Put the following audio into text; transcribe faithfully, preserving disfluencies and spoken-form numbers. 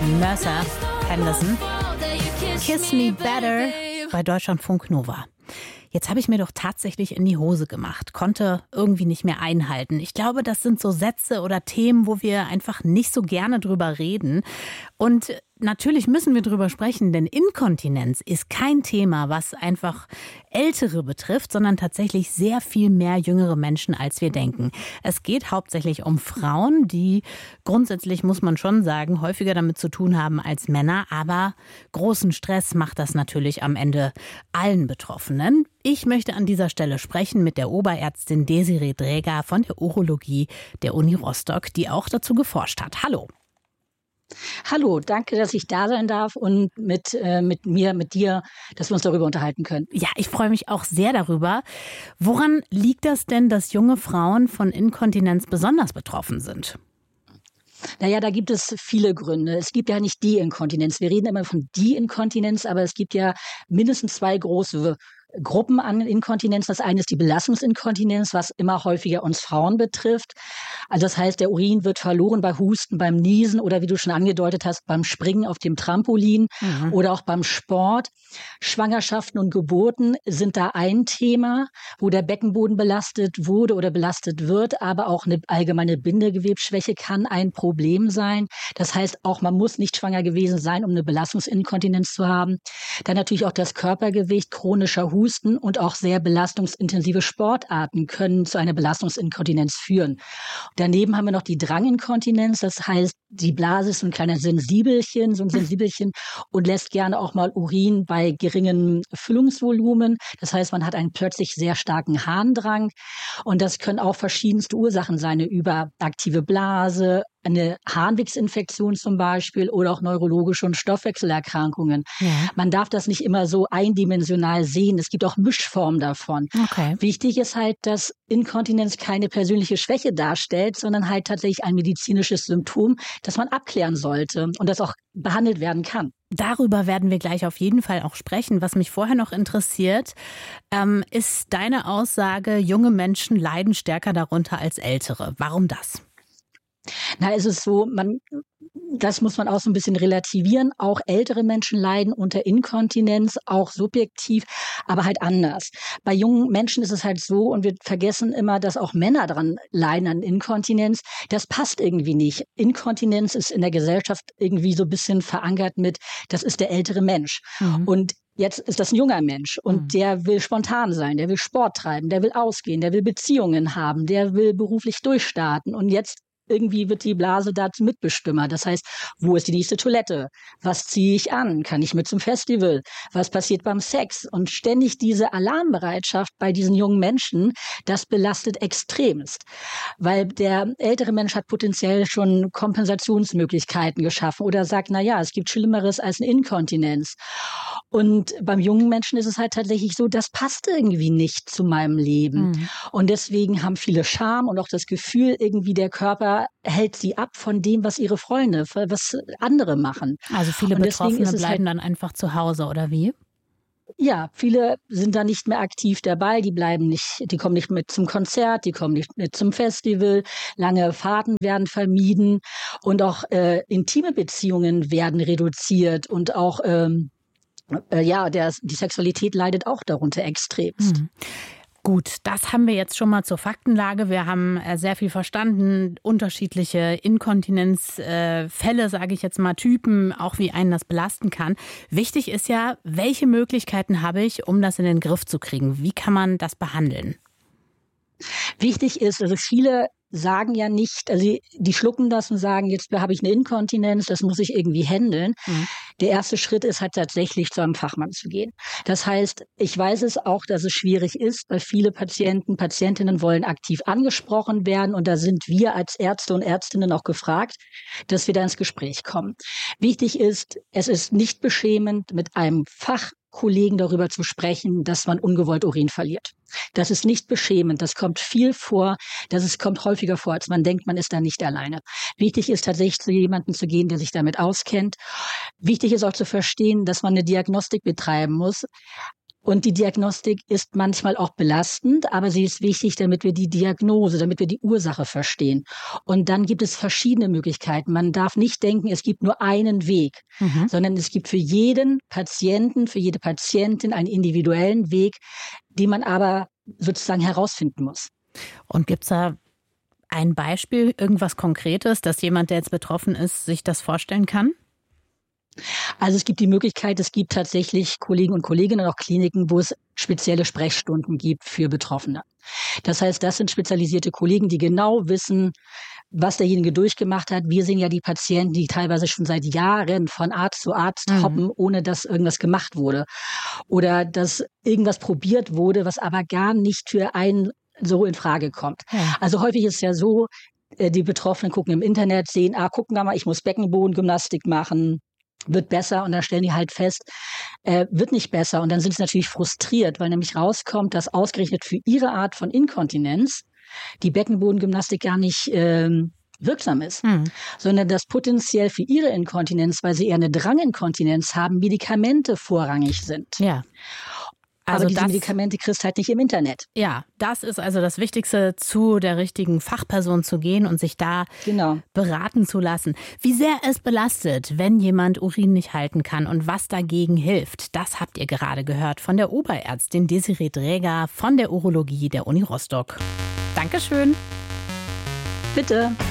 von Mercer Henderson. Kiss Me Better bei Deutschlandfunk Nova. Jetzt habe ich mir doch tatsächlich in die Hose gemacht, konnte irgendwie nicht mehr einhalten. Ich glaube, das sind so Sätze oder Themen, wo wir einfach nicht so gerne drüber reden. Und natürlich müssen wir drüber sprechen, denn Inkontinenz ist kein Thema, was einfach Ältere betrifft, sondern tatsächlich sehr viel mehr jüngere Menschen, als wir denken. Es geht hauptsächlich um Frauen, die grundsätzlich, muss man schon sagen, häufiger damit zu tun haben als Männer. Aber großen Stress macht das natürlich am Ende allen Betroffenen. Ich möchte an dieser Stelle sprechen mit der Oberärztin Desiree Dräger von der Urologie der Uni Rostock, die auch dazu geforscht hat. Hallo. Hallo, danke, dass ich da sein darf und mit, äh, mit mir, mit dir, dass wir uns darüber unterhalten können. Ja, ich freue mich auch sehr darüber. Woran liegt das denn, dass junge Frauen von Inkontinenz besonders betroffen sind? Naja, da gibt es viele Gründe. Es gibt ja nicht die Inkontinenz. Wir reden immer von die Inkontinenz, aber es gibt ja mindestens zwei große Gruppen an Inkontinenz. Das eine ist die Belastungsinkontinenz, was immer häufiger uns Frauen betrifft. Also das heißt, der Urin wird verloren bei Husten, beim Niesen oder wie du schon angedeutet hast, beim Springen auf dem Trampolin mhm. oder auch beim Sport. Schwangerschaften und Geburten sind da ein Thema, wo der Beckenboden belastet wurde oder belastet wird, aber auch eine allgemeine Bindegewebsschwäche kann ein Problem sein. Das heißt, auch man muss nicht schwanger gewesen sein, um eine Belastungsinkontinenz zu haben. Dann natürlich auch das Körpergewicht, chronischer Husten und auch sehr belastungsintensive Sportarten können zu einer Belastungsinkontinenz führen. Daneben haben wir noch die Dranginkontinenz, das heißt, die Blase ist so ein kleiner Sensibelchen, so ein Sensibelchen und lässt gerne auch mal Urin bei geringem Füllungsvolumen. Das heißt, man hat einen plötzlich sehr starken Harndrang und das können auch verschiedenste Ursachen sein, eine überaktive Blase, eine Harnwegsinfektion zum Beispiel oder auch neurologische und Stoffwechselerkrankungen. Ja. Man darf das nicht immer so eindimensional sehen. Es gibt auch Mischformen davon. Okay. Wichtig ist halt, dass Inkontinenz keine persönliche Schwäche darstellt, sondern halt tatsächlich ein medizinisches Symptom, das man abklären sollte und das auch behandelt werden kann. Darüber werden wir gleich auf jeden Fall auch sprechen. Was mich vorher noch interessiert, ähm, ist deine Aussage, junge Menschen leiden stärker darunter als ältere. Warum das? Na, es ist so, man, das muss man auch so ein bisschen relativieren. Auch ältere Menschen leiden unter Inkontinenz, auch subjektiv, aber halt anders. Bei jungen Menschen ist es halt so, und wir vergessen immer, dass auch Männer daran leiden an Inkontinenz. Das passt irgendwie nicht. Inkontinenz ist in der Gesellschaft irgendwie so ein bisschen verankert mit, das ist der ältere Mensch. Mhm. Und jetzt ist das ein junger Mensch und mhm. der will spontan sein, der will Sport treiben, der will ausgehen, der will Beziehungen haben, der will beruflich durchstarten. Und jetzt irgendwie wird die Blase dazu Mitbestimmer. Das heißt, wo ist die nächste Toilette? Was ziehe ich an? Kann ich mit zum Festival? Was passiert beim Sex? Und ständig diese Alarmbereitschaft bei diesen jungen Menschen, das belastet extremst. Weil der ältere Mensch hat potenziell schon Kompensationsmöglichkeiten geschaffen oder sagt, na ja, es gibt Schlimmeres als eine Inkontinenz. Und beim jungen Menschen ist es halt tatsächlich so, das passt irgendwie nicht zu meinem Leben. Mhm. Und deswegen haben viele Scham und auch das Gefühl, irgendwie der Körper hält sie ab von dem, was ihre Freunde, was andere machen. Also viele Betroffene bleiben halt dann einfach zu Hause, oder wie? Ja, viele sind da nicht mehr aktiv dabei, die bleiben nicht, die kommen nicht mit zum Konzert, die kommen nicht mit zum Festival, lange Fahrten werden vermieden und auch äh, intime Beziehungen werden reduziert und auch ähm, äh, ja, der, die Sexualität leidet auch darunter extremst. Hm. Gut, das haben wir jetzt schon mal zur Faktenlage. Wir haben sehr viel verstanden, unterschiedliche Inkontinenzfälle, äh, sage ich jetzt mal, Typen, auch wie einen das belasten kann. Wichtig ist ja, welche Möglichkeiten habe ich, um das in den Griff zu kriegen? Wie kann man das behandeln? Wichtig ist, also viele sagen ja nicht, also die, die schlucken das und sagen, jetzt habe ich eine Inkontinenz, das muss ich irgendwie handeln. Mhm. Der erste Schritt ist halt tatsächlich zu einem Fachmann zu gehen. Das heißt, ich weiß es auch, dass es schwierig ist, weil viele Patienten, Patientinnen wollen aktiv angesprochen werden und da sind wir als Ärzte und Ärztinnen auch gefragt, dass wir da ins Gespräch kommen. Wichtig ist, es ist nicht beschämend, mit einem Fach Kollegen darüber zu sprechen, dass man ungewollt Urin verliert. Das ist nicht beschämend, das kommt viel vor, das ist, kommt häufiger vor, als man denkt, man ist da nicht alleine. Wichtig ist tatsächlich zu jemandem zu gehen, der sich damit auskennt. Wichtig ist auch zu verstehen, dass man eine Diagnostik betreiben muss. Und die Diagnostik ist manchmal auch belastend, aber sie ist wichtig, damit wir die Diagnose, damit wir die Ursache verstehen. Und dann gibt es verschiedene Möglichkeiten. Man darf nicht denken, es gibt nur einen Weg, mhm. sondern es gibt für jeden Patienten, für jede Patientin einen individuellen Weg, den man aber sozusagen herausfinden muss. Und gibt es da ein Beispiel, irgendwas Konkretes, dass jemand, der jetzt betroffen ist, sich das vorstellen kann? Also es gibt die Möglichkeit, es gibt tatsächlich Kollegen und Kolleginnen und auch Kliniken, wo es spezielle Sprechstunden gibt für Betroffene. Das heißt, das sind spezialisierte Kollegen, die genau wissen, was derjenige durchgemacht hat. Wir sehen ja die Patienten, die teilweise schon seit Jahren von Arzt zu Arzt mhm. hoppen, ohne dass irgendwas gemacht wurde. Oder dass irgendwas probiert wurde, was aber gar nicht für einen so in Frage kommt. Ja. Also häufig ist es ja so, die Betroffenen gucken im Internet, sehen, ah, gucken wir mal, ich muss Beckenbodengymnastik machen. Wird besser und dann stellen die halt fest, äh, wird nicht besser und dann sind sie natürlich frustriert, weil nämlich rauskommt, dass ausgerechnet für ihre Art von Inkontinenz die Beckenbodengymnastik gar nicht ähm, wirksam ist, hm. sondern dass potenziell für ihre Inkontinenz, weil sie eher eine Dranginkontinenz haben, Medikamente vorrangig sind. Ja. Also aber diese das, Medikamente kriegst halt nicht im Internet. Ja, das ist also das Wichtigste, zu der richtigen Fachperson zu gehen und sich da genau. beraten zu lassen. Wie sehr es belastet, wenn jemand Urin nicht halten kann und was dagegen hilft, das habt ihr gerade gehört von der Oberärztin Desiree Dräger von der Urologie der Uni Rostock. Dankeschön. Bitte.